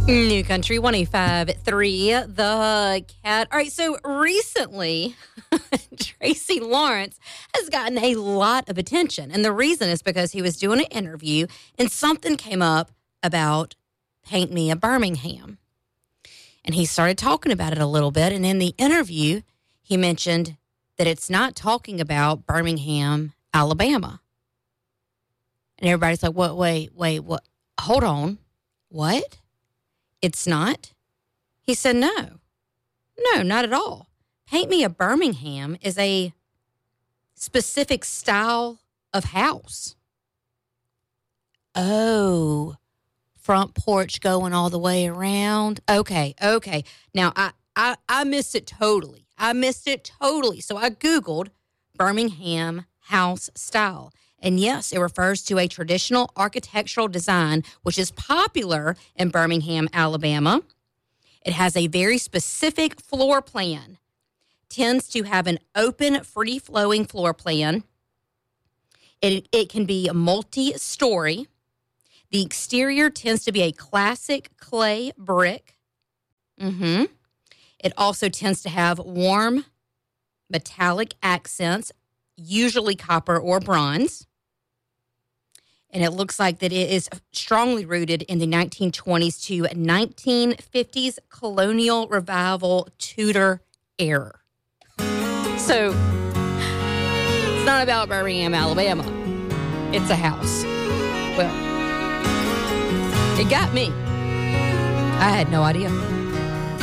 New Country 105.3, The Cat. All right, so recently, Tracy Lawrence has gotten a lot of attention. And the reason is because he was doing an interview and something came up about Paint Me a Birmingham. And he started talking about it a little bit. And in the interview, he mentioned that it's not talking about Birmingham, Alabama. And everybody's like, what? Wait, what? Hold on. What? It's not? He said, no, not at all. Paint Me a Birmingham is a specific style of house. Oh, front porch going all the way around. Okay. Now, I missed it totally. So I Googled Birmingham house style. And yes, it refers to a traditional architectural design, which is popular in Birmingham, Alabama. It has a very specific floor plan, tends to have an open, free-flowing floor plan. It can be multi-story. The exterior tends to be a classic clay brick. It also tends to have warm metallic accents, usually copper or bronze. And it looks like that it is strongly rooted in the 1920s to 1950s colonial revival Tudor era. So it's not about Birmingham, Alabama. It's a house. Well, it got me. I had no idea.